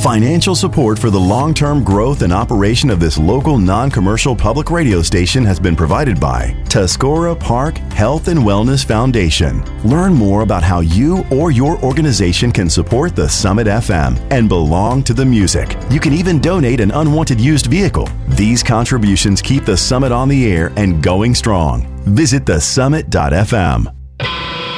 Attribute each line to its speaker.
Speaker 1: Financial support for the long-term growth and operation of this local non-commercial public radio station has been provided by Tuscarora Park Health and Wellness Foundation. Learn more about how you or your organization can support the Summit FM and belong to the music. You can even donate an unwanted used vehicle. These contributions keep the Summit on the air and going strong. Visit thesummit.fm.